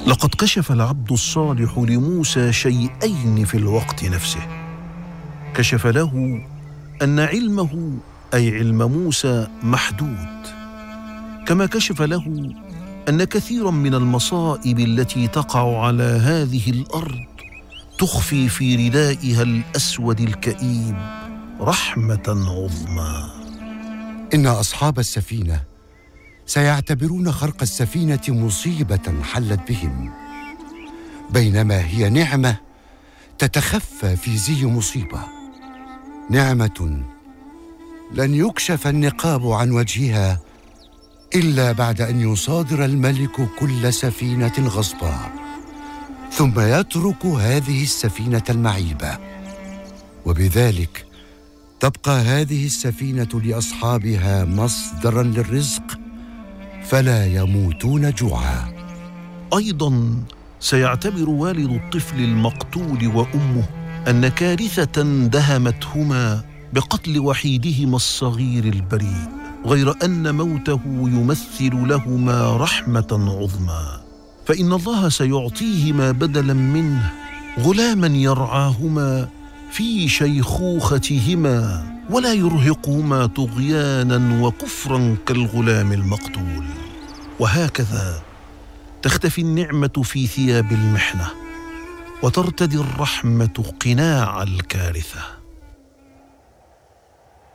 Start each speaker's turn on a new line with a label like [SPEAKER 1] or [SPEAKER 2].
[SPEAKER 1] لقد كشف العبد الصالح لموسى شيئين في الوقت نفسه. كشف له أن علمه أي علم موسى محدود، كما كشف له أن كثيرا من المصائب التي تقع على هذه الأرض تخفي في ردائها الأسود الكئيب رحمة عظمى.
[SPEAKER 2] إن أصحاب السفينة سيعتبرون خرق السفينة مصيبة حلت بهم، بينما هي نعمة تتخفى في زي مصيبة، نعمة لن يكشف النقاب عن وجهها إلا بعد أن يصادر الملك كل سفينة غصبا، ثم يترك هذه السفينة المعيبة، وبذلك تبقى هذه السفينة لأصحابها مصدرا للرزق فلا يموتون جوعا.
[SPEAKER 1] أيضا سيعتبر والد الطفل المقتول وأمه أن كارثة دهمتهما بقتل وحيدهما الصغير البريء، غير أن موته يمثل لهما رحمة عظمى، فإن الله سيعطيهما بدلا منه غلاما يرعاهما في شيخوختهما ولا يرهقهما طغيانا وكفرا كالغلام المقتول. وهكذا تختفي النعمة في ثياب المحنة، وترتدي الرحمة قناع الكارثة.